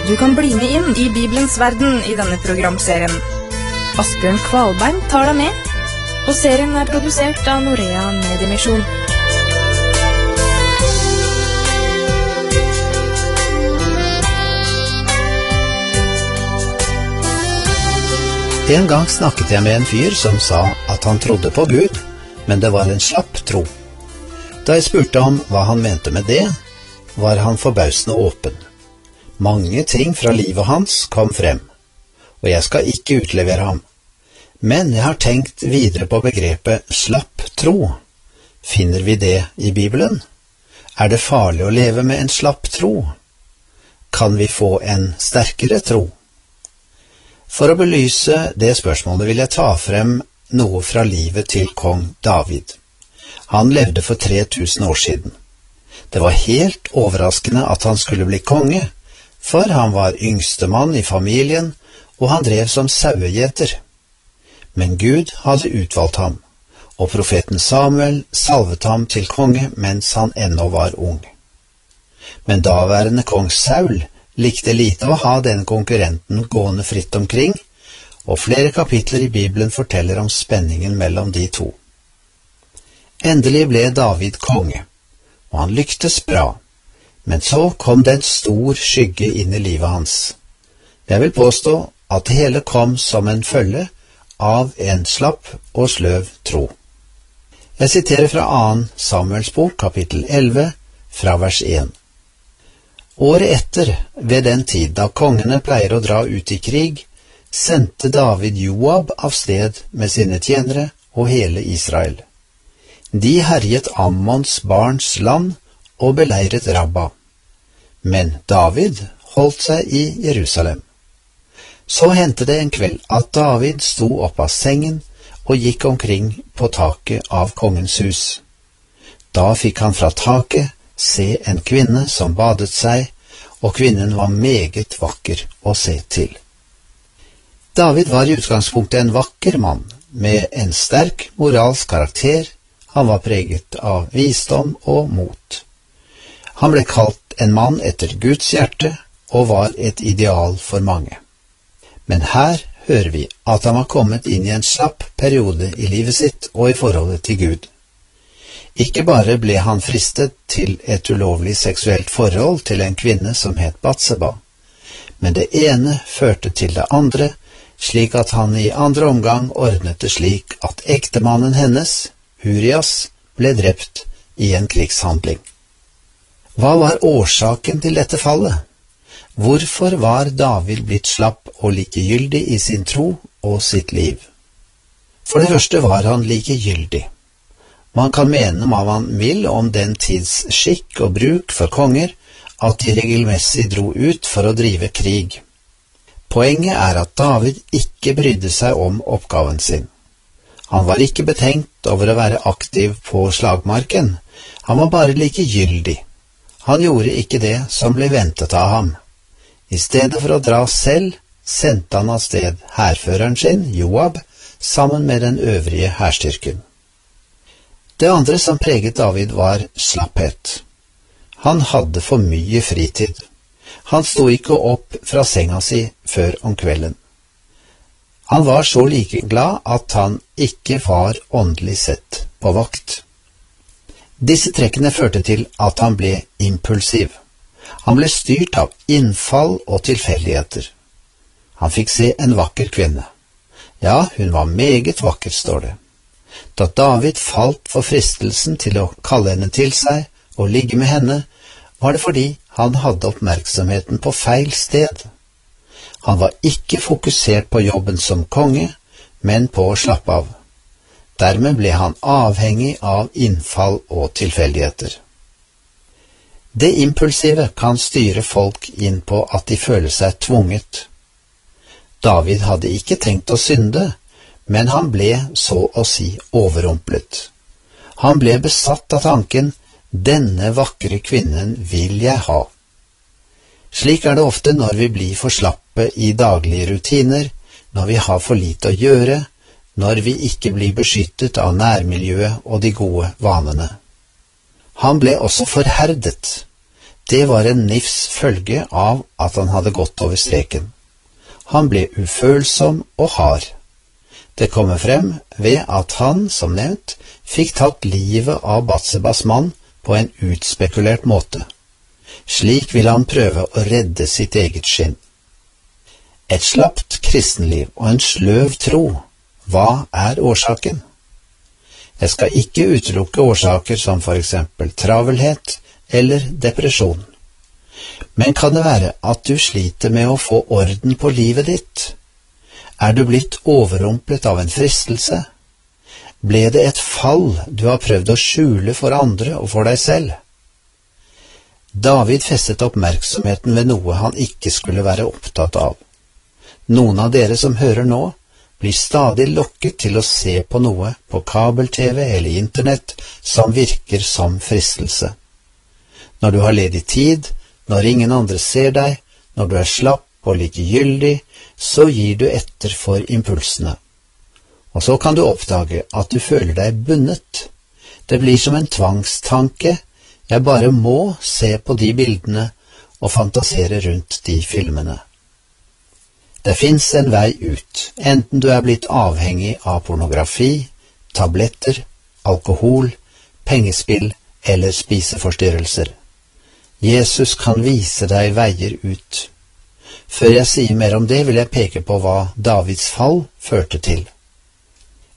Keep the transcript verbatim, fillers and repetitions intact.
Du kan bli med inn i Bibelens verden i denne programserien. Asbjørn Kvalbein tar deg med, og serien er produsert av Norea Mediemisjon. En gang snakket jeg med en fyr som sa at han trodde på Gud, men det var en slapp tro. Da jeg spurte om hva han mente med det, var han forbausende åpen. Mange ting fra livet hans kom frem, og jeg skal ikke utlevere ham. Men jeg har tenkt videre på begrepet slapp tro. Finner vi det i Bibelen? Er det farlig å leve med en slapp tro? Kan vi få en sterkere tro? For å belyse det spørsmålet vil jeg ta frem noe fra livet til kong David. Han levde for tre tusen år siden. Det var helt overraskende at han skulle bli konge, for han var yngstemann i familien, og han drev som sauegjeter. Men Gud hadde utvalgt ham, og profeten Samuel salvet ham til konge mens han ennå var ung. Men daværende kong Saul likte lite å ha denne konkurrenten gående fritt omkring, og flere kapitler i Bibelen forteller om spenningen mellom de to. Endelig ble David konge, og han lyktes bra, men så kom det en stor skygge inn i livet hans. Jeg vil påstå at det hele kom som en følge av en slapp og sløv tro. Jeg siterer fra annen Samuels bok, kapittel elleve, fra vers én. Året etter, ved den tid da kongene pleier å dra ut i krig, sendte David Joab av sted med sine tjenere og hele Israel. De herjet Ammons barns land og beleiret Rabba. Men David holdt seg i Jerusalem. Så hendte det en kveld at David sto opp av sengen og gikk omkring på taket av kongens hus. Da fikk han fra taket se en kvinne som badet seg, og kvinnen var meget vakker å se til. David var i utgangspunktet en vakker mann, med en sterk moralsk karakter. Han var preget av visdom og mot. Han ble kalt en mann etter Guds hjerte, og var et ideal for mange. Men her hører vi at han var kommet inn i en slapp periode i livet sitt og i forholdet til Gud. Ikke bare ble han fristet til et ulovlig seksuelt forhold til en kvinne som het Batseba, men det ene førte til det andre, slik at han i andre omgang ordnet det slik at ektemannen hennes, Urias, ble drept i en krigshandling. Hva var årsaken til dette fallet? Hvorfor var David blitt slapp og likegyldig i sin tro og sitt liv? For det første var han likegyldig. Man kan mene hva man vil om den tids skikk og bruk for konger, at de regelmessig dro ut for å drive krig. Poenget er at David ikke brydde seg om oppgaven sin. Han var ikke betenkt over å være aktiv på slagmarken, han var bare likegyldig. Han gjorde ikke det som ble ventet av ham. I stedet for å dra selv, sendte han av sted hærføreren sin, Joab, sammen med den øvrige hærstyrken. Det andre som preget David var slapphet. Han hadde for mye fritid. Han sto ikke opp fra senga si før om kvelden. Han var så like glad at han ikke var åndelig sett på vakt. Disse trekkene førte til at han ble impulsiv. Han ble styrt av innfall og tilfeldigheter. Han fikk se en vakker kvinne. Ja, hun var meget vakker, står det. Da David falt for fristelsen til å kalle henne til seg og ligge med henne, var det fordi han hadde oppmerksomheten på feil sted. Han var ikke fokusert på jobben som konge, men på å slappe av. Dermed ble han avhengig av innfall og tilfeldigheter. Det impulsive kan styre folk inn på at de føler seg tvunget. David hadde ikke tenkt å synde, men han ble så å si overrumplet. Han ble besatt av tanken, denne vakre kvinnen vil jeg ha. Slik er det ofte når vi blir for slappe i daglige rutiner, når vi har for lite å gjøre, når vi ikke blir beskyttet av nærmiljøet og de gode vanene. Han ble også forherdet. Det var en nifs følge av at han hadde gått over streken. Han ble ufølsom og hard. Det kommer frem ved at han, som nevnt, fikk tatt livet av Batsebas mann på en utspekulert måte. Slik ville han prøve å redde sitt eget skinn. Et slapt kristenliv og en sløv tro, hva er årsaken? Jeg skal ikke utelukke årsaker som for eksempel travelhet eller depresjon. Men kan det være at du sliter med å få orden på livet ditt? Er du blitt overrumplet av en fristelse? Ble det et fall du har prøvd å skjule for andre og for deg selv? David festet oppmerksomheten ved noe han ikke skulle være opptatt av. Noen av dere som hører nå, blir stadig lokket til å se på noe på kabel-tv eller internett som virker som fristelse. Når du har ledig tid, når ingen andre ser deg, når du er slapp og likegyldig, så gir du etter for impulsene. Og så kan du oppdage at du føler deg bundet. Det blir som en tvangstanke. Jeg bare må se på de bildene og fantasere rundt de filmene. Det finnes en vei ut, enten du er blitt avhengig av pornografi, tabletter, alkohol, pengespill eller spiseforstyrrelser. Jesus kan vise deg veier ut. Før jeg sier mer om det, vil jeg peke på hva Davids fall førte til.